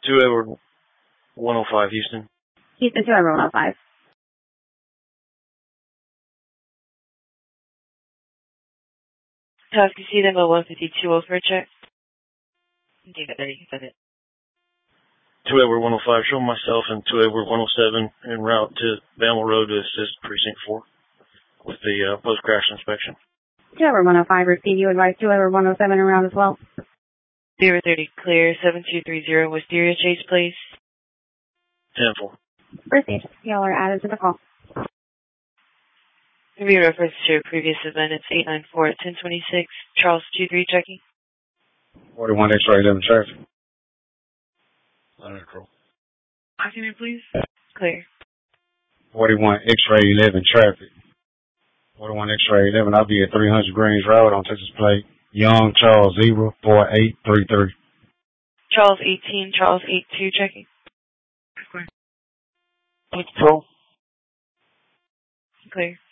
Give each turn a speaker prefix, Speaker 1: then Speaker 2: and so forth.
Speaker 1: 2 Edward 105, Houston.
Speaker 2: Houston 2 Edward 105.
Speaker 3: Tosk, you see them at 152 for a check? Take it there, you can send it.
Speaker 1: 2 Edward 105, show myself and 2 Edward 107 en route to Bamble Road to assist Precinct 4 with the post-crash inspection.
Speaker 2: 2 Edward 105, receive you advise 2 Edward 107 en route as well.
Speaker 3: 030, clear, 7230 Wisteria Chase, please.
Speaker 1: 10-4.
Speaker 2: Proceed. Y'all are added to the call.
Speaker 3: Be reference to a previous event, it's 894 at 1026, Charles 23 checking.
Speaker 4: 41 X-ray 11 traffic.
Speaker 1: Line control.
Speaker 3: Document, please. Clear.
Speaker 4: 41 X-ray 11 traffic. 41 X-ray 11, I'll be at 300 Greens Road on Texas Plate. Young Charles 04833.
Speaker 3: Charles 18, Charles 82 checking. Clear.
Speaker 1: Control.
Speaker 3: Clear.